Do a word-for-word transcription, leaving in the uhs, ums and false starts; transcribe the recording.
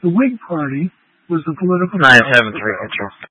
The Whig Party was the political nine seven three control.